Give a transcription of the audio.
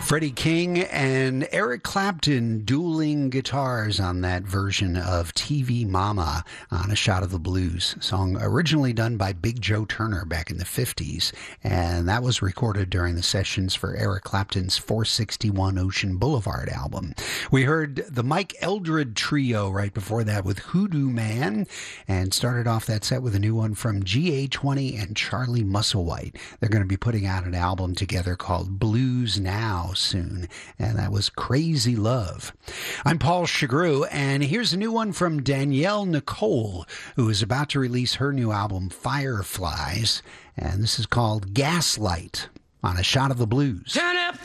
Freddie King and Eric Clapton dueling guitars on that version of TV Mama on A Shot of the Blues, song originally done by Big Joe Turner back in the 50s, and that was recorded during the sessions for Eric Clapton's 461 Ocean Boulevard album. We heard the Mike Eldred Trio right before that with Hoodoo Man, and started off that set with a new one from GA20 and Charlie Musselwhite. They're going to be putting out an album together called Blues Now soon, and that was Crazy Love. I'm Paul Chagru, and here's a new one from Danielle Nicole, who is about to release her new album Fireflies, and this is called Gaslight on A Shot of the Blues. Turn up